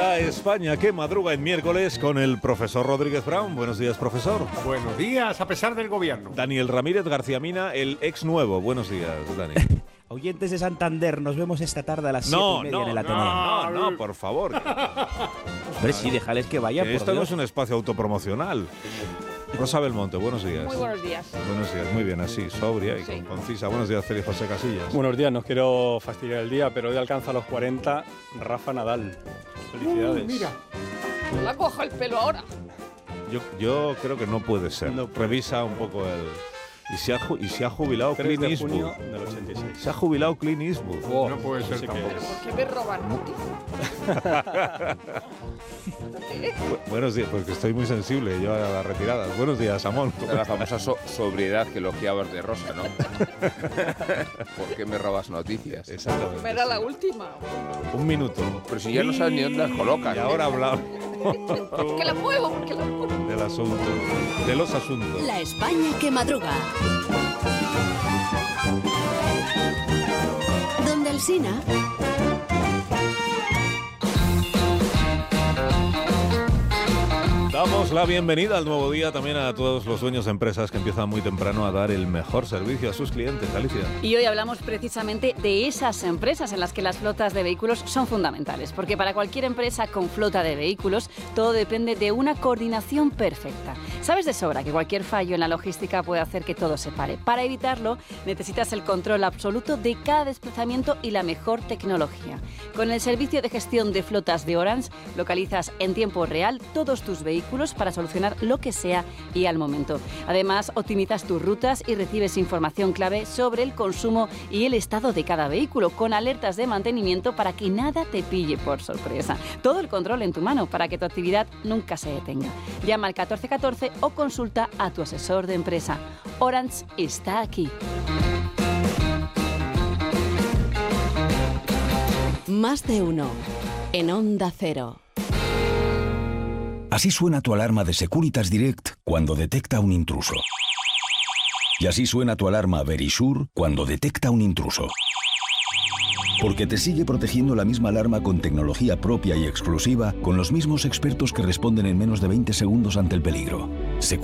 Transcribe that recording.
La España que madruga en miércoles con el profesor Rodríguez Brown. Buenos días, profesor. Buenos días, a pesar del gobierno. Daniel Ramírez García Mina, el ex nuevo. Buenos días, Dani. Oyentes de Santander, nos vemos esta tarde a las 7:30 en el Ateneo. No, por favor. Hombre, sí, déjales que vayan, por Esto no Dios. es un espacio autopromocional. Rosa Belmonte, buenos días. Muy buenos días. Buenos días, muy bien, así, sobria y Sí. concisa. Buenos días, Félix José Casillas. Buenos días, no quiero fastidiar el día, pero hoy alcanza los 40 Rafa Nadal. Felicidades. Mira, La cojo el pelo ahora. Yo creo que no puede ser. No puede. Revisa un poco el... Y se ha jubilado 3 Clint de Eastwood. junio del 86. Se ha jubilado Clint Eastwood. no puede ser sí que tampoco. ¿Pero por qué me roban noticias? Buenos días, porque estoy muy sensible yo a las retiradas. Buenos días, Amón. De la famosa sobriedad que elogiabas de Rosa, ¿no? ¿Por qué me robas noticias? Exactamente. Me era la última. Un minuto. Pero si ya no sabes ni dónde las colocas. Y ahora hablamos Que la muevo, porque la muevo. del asunto, de los asuntos. La España que madruga. Donde Alsina. Damos la bienvenida al nuevo día también a todos los dueños de empresas que empiezan muy temprano a dar el mejor servicio a sus clientes. Alicia. Y hoy hablamos precisamente de esas empresas en las que las flotas de vehículos son fundamentales, porque para cualquier empresa con flota de vehículos todo depende de una coordinación perfecta. Sabes de sobra que cualquier fallo en la logística puede hacer que todo se pare. Para evitarlo, necesitas el control absoluto de cada desplazamiento y la mejor tecnología. Con el servicio de gestión de flotas de Orange, localizas en tiempo real todos tus vehículos para solucionar lo que sea y al momento. Además, optimizas tus rutas y recibes información clave sobre el consumo y el estado de cada vehículo, con alertas de mantenimiento para que nada te pille por sorpresa. Todo el control en tu mano para que tu actividad nunca se detenga. Llama al 1414 o consulta a tu asesor de empresa. Orange está aquí. Más de uno. En Onda Cero. Así suena tu alarma de Securitas Direct cuando detecta un intruso. Y así suena tu alarma Verisure cuando detecta un intruso. Porque te sigue protegiendo la misma alarma con tecnología propia y exclusiva, con los mismos expertos que responden en menos de 20 segundos ante el peligro.